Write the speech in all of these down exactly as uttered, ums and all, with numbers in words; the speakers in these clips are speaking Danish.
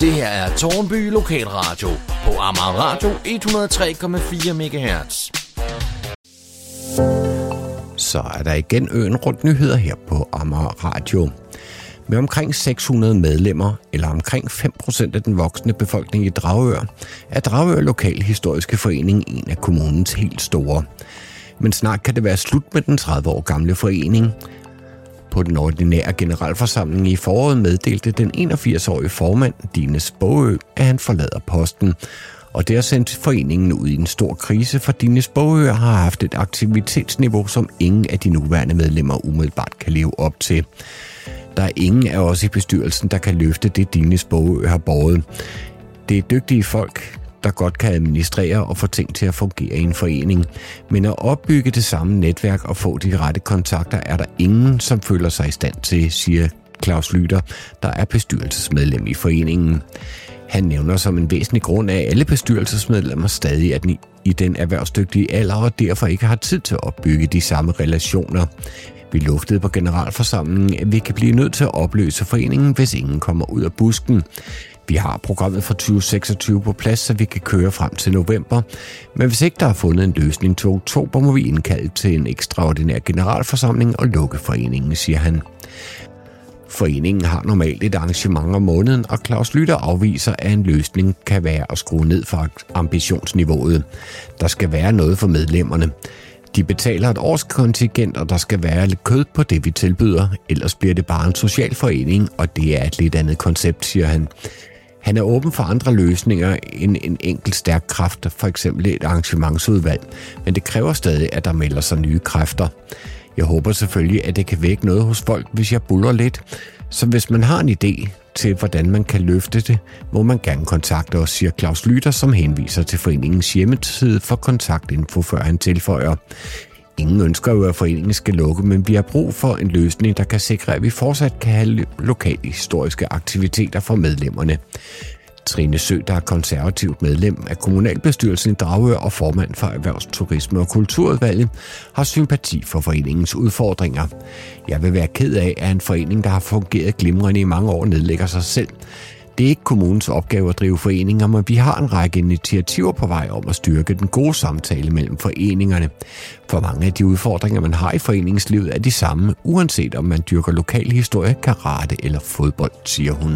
Det her er Tårnby Lokalradio på Amager Radio et hundrede og tre komma fire megahertz. Så er der igen øen rundt nyheder her på Amager Radio. Med omkring seks hundrede medlemmer, eller omkring fem procent af den voksne befolkning i Dragør, er Dragør Lokalhistoriske Forening en af kommunens helt store. Men snart kan det være slut med den tredive år gamle forening. På den ordinære generalforsamling i foråret meddelte den enogfirs-årige formand, Dines Bogø, at han forlader posten. Og det har sendt foreningen ud i en stor krise, for Dines Bogø har haft et aktivitetsniveau, som ingen af de nuværende medlemmer umiddelbart kan leve op til. Der er ingen af os i bestyrelsen, der kan løfte det, Dines Bogø har båret. Det er dygtige folk, der godt kan administrere og få ting til at fungere i en forening. Men at opbygge det samme netværk og få de rette kontakter, er der ingen, som føler sig i stand til, siger Claus Lytter, der er bestyrelsesmedlem i foreningen. Han nævner som en væsentlig grund af, at alle bestyrelsesmedlemmer stadig er i den erhvervsdygtige alder og derfor ikke har tid til at opbygge de samme relationer. Vi luftede på generalforsamlingen, at vi kan blive nødt til at opløse foreningen, hvis ingen kommer ud af busken. Vi har programmet for tyve seksogtyve på plads, så vi kan køre frem til november. Men hvis ikke der er fundet en løsning til oktober, må vi indkalde til en ekstraordinær generalforsamling og lukke foreningen, siger han. Foreningen har normalt et arrangement om måneden, og Claus Lytter afviser, at en løsning kan være at skrue ned for ambitionsniveauet. Der skal være noget for medlemmerne. De betaler et års kontingent, og der skal være lidt kød på det, vi tilbyder. Ellers bliver det bare en social forening, og det er et lidt andet koncept, siger han. Han er åben for andre løsninger end en enkelt stærk kraft, for eksempel et arrangementsudvalg, men det kræver stadig, at der melder sig nye kræfter. Jeg håber selvfølgelig, at det kan vække noget hos folk, hvis jeg buller lidt. Så hvis man har en idé til, hvordan man kan løfte det, må man gerne kontakte os, siger Claus Lytter, som henviser til foreningens hjemmeside for kontaktinfo, før han tilføjer. Ingen ønsker jo, at foreningen skal lukke, men vi har brug for en løsning, der kan sikre, at vi fortsat kan have lokale historiske aktiviteter for medlemmerne. Trine Sø, der er konservativt medlem af kommunalbestyrelsen i Dragør og formand for Erhvervs-, Turisme- og Kulturudvalget, har sympati for foreningens udfordringer. Jeg vil være ked af, at en forening, der har fungeret glimrende i mange år, nedlægger sig selv. Det er ikke kommunens opgave at drive foreninger, men vi har en række initiativer på vej om at styrke den gode samtale mellem foreningerne. For mange af de udfordringer, man har i foreningslivet, er de samme, uanset om man dyrker lokal historie, karate eller fodbold, siger hun.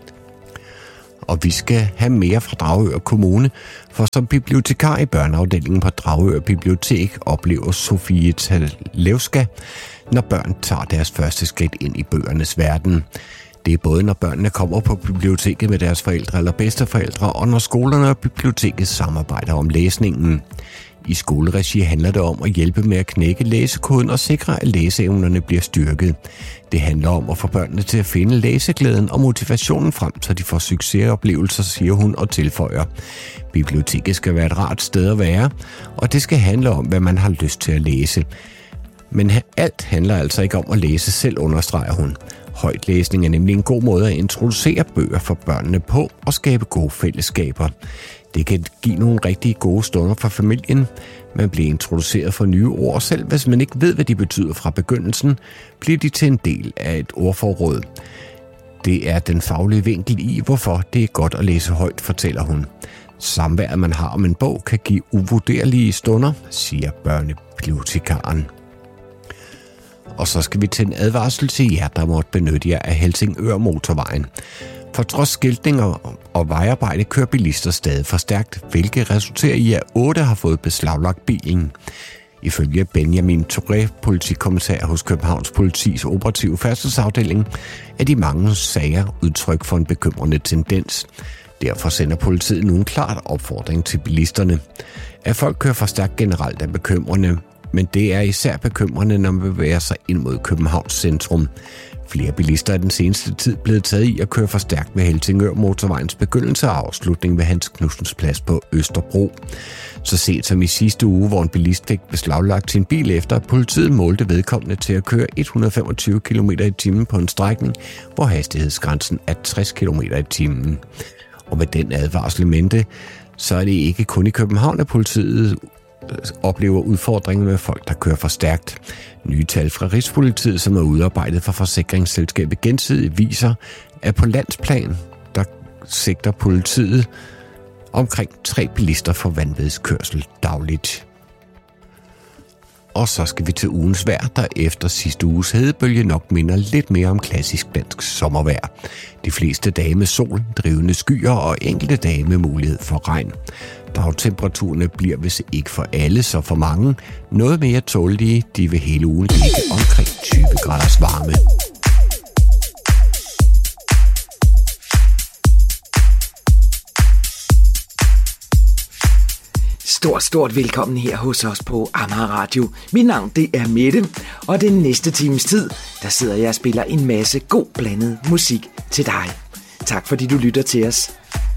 Og vi skal have mere fra Dragør Kommune, for som bibliotekar i børneafdelingen på Dragør Bibliotek oplever Sofie Talevska, når børn tager deres første skridt ind i bøgernes verden. Det er både når børnene kommer på biblioteket med deres forældre eller bedsteforældre, og når skolerne og biblioteket samarbejder om læsningen. I skoleregi handler det om at hjælpe med at knække læsekoden og sikre, at læseevnerne bliver styrket. Det handler om at få børnene til at finde læseglæden og motivationen frem, så de får succesoplevelser, siger hun og tilføjer. Biblioteket skal være et rart sted at være, og det skal handle om, hvad man har lyst til at læse. Men alt handler altså ikke om at læse selv, understreger hun. Højtlæsning er nemlig en god måde at introducere bøger for børnene på og skabe gode fællesskaber. Det kan give nogle rigtig gode stunder for familien. Man bliver introduceret for nye ord, selv hvis man ikke ved, hvad de betyder fra begyndelsen, bliver de til en del af et ordforråd. Det er den faglige vinkel i, hvorfor det er godt at læse højt, fortæller hun. Samværet, man har om en bog, kan give uvurderlige stunder, siger børnebibliotekaren. Og så skal vi til en advarsel til jer, der måtte benytte jer af Helsingør motorvejen. For trods skiltning og vejarbejde kører bilister stadig for stærkt, hvilket resulterer i, at otte har fået beslaglagt bilen. Ifølge Benjamin Touré, politikommissær hos Københavns Politis operative færdselsafdeling, er de mange sager udtryk for en bekymrende tendens. Derfor sender politiet nu en klart opfordring til bilisterne. At folk kører for stærkt generelt er bekymrende, men det er især bekymrende, når man bevæger sig ind mod Københavns centrum. Flere bilister er den seneste tid blevet taget i at køre for stærkt ved Helsingør motorvejens begyndelse og afslutning ved Hans Knudsens Plads på Østerbro. Så set som i sidste uge, hvor en bilist fik beslaglagt sin bil efter, at politiet målte vedkommende til at køre et hundrede og femogtyve kilometer i timen på en strækning, hvor hastighedsgrænsen er tres kilometer i timen. Og med den advarsel mente, så er det ikke kun i København, at politiet oplever udfordringer med folk, der kører for stærkt. Nye tal fra Rigspolitiet, som er udarbejdet for forsikringsselskabet Gensidigt, viser, at på landsplan, der sigter politiet omkring tre bilister for vanvidskørsel dagligt. Og så skal vi til ugens vejr, der efter sidste uges hedebølge nok minder lidt mere om klassisk dansk sommervejr. De fleste dage med sol, drivende skyer og enkelte dage med mulighed for regn. Dagtemperaturerne bliver, hvis ikke for alle, så for mange, noget mere tålige. De vil hele ugen ligge omkring tyve graders varme. Stort, stort velkommen her hos os på Amager Radio. Mit navn det er Mette, og den næste times tid, der sidder jeg og spiller en masse god blandet musik til dig. Tak fordi du lytter til os.